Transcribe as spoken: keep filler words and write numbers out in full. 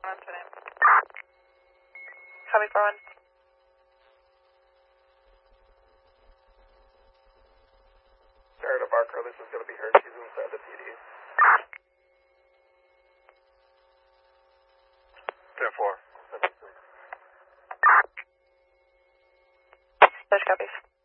one today. Copy four one. Sarah DeBarco, this is going to be her. She's inside the P D. ten four. Dutch copies.